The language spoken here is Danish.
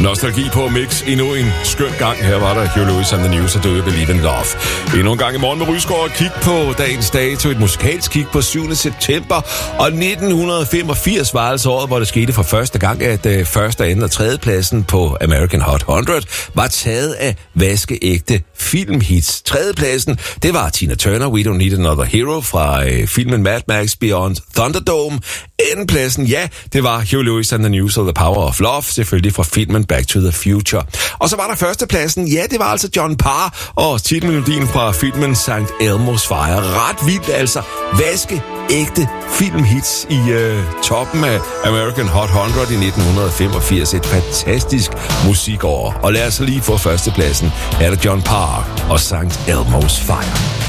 Nostalgi på Mix. Endnu en skøn gang. Her var der Huey Lewis and the News og Do You Believe in Love. Endnu en gang i morgen med Rysgaard og kig på dagens dato. Et musikalsk kig på 7. september. Og 1985 var altså året, hvor det skete for første gang, at første, anden og tredje pladsen på American Hot 100 var taget af vaskeægte filmhits. Tredje pladsen, det var Tina Turner, We Don't Need Another Hero fra filmen Mad Max Beyond Thunderdome. Anden pladsen, ja, det var Huey Lewis and the News of the Power of Love, selvfølgelig fra filmen Back to the Future. Og så var der førstepladsen, ja, det var altså John Parr og titelmelodien fra filmen St. Elmo's Fire. Ret vildt altså. Vaskeægte filmhits i toppen af American Hot 100 i 1985. Et fantastisk musikår. Og lad os lige få førstepladsen. Her er det John Parr og St. Elmo's Fire.